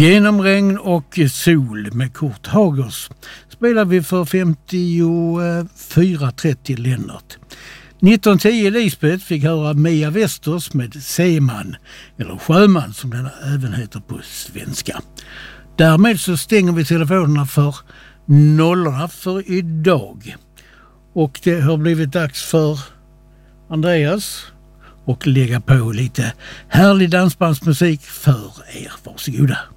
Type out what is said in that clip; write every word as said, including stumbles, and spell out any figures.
Genom regn och sol med Kurt Hagers spelar vi för femtiofyra trettio Lennart. nitton tio Lisbeth fick höra Mia Westers med Seeman, eller Sjöman som den även heter på svenska. Därmed så stänger vi telefonerna för nollorna för idag. Och det har blivit dags för Andreas och lägga på lite härlig dansbandsmusik för er. Varsågoda.